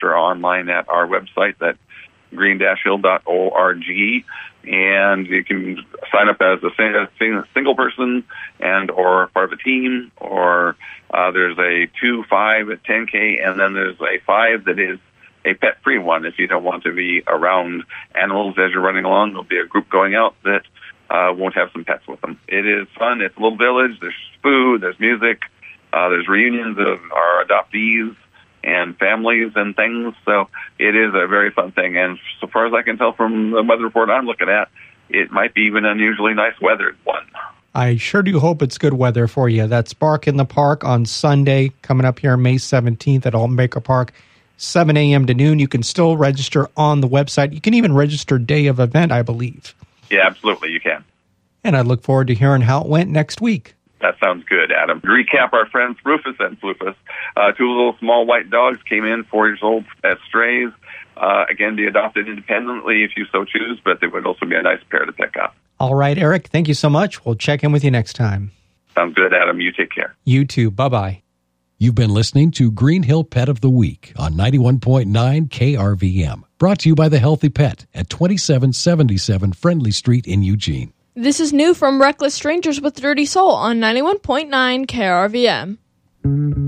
register online at our website, that green-hill.org, and you can sign up as a single person and or part of a team, or there's a 2, 5, 10K, and then there's a 5 that is a pet-free one. If you don't want to be around animals as you're running along, there'll be a group going out that won't have some pets with them. It is fun. It's a little village. There's food. There's music. There's reunions of our adoptees and families and things. So it is a very fun thing. And so far as I can tell from the weather report I'm looking at, it might be even unusually nice weathered one. I sure do hope it's good weather for you. That's Bark in the Park on Sunday, coming up here May 17th at Alton Baker Park, 7 a.m. to noon. You can still register on the website. You can even register day of event, I believe. Yeah, absolutely, you can. And I look forward to hearing how it went next week. That sounds good, Adam. To recap, our friends Rufus and Floofus, 2 little small white dogs, came in, 4 years old, as strays. Again, be adopted independently if you so choose, but they would also be a nice pair to pick up. All right, Eric, thank you so much. We'll check in with you next time. Sounds good, Adam. You take care. You too. Bye-bye. You've been listening to Green Hill Pet of the Week on 91.9 KRVM. Brought to you by The Healthy Pet at 2777 Friendly Street in Eugene. This is new from Reckless Strangers with Dirty Soul on 91.9 KRVM.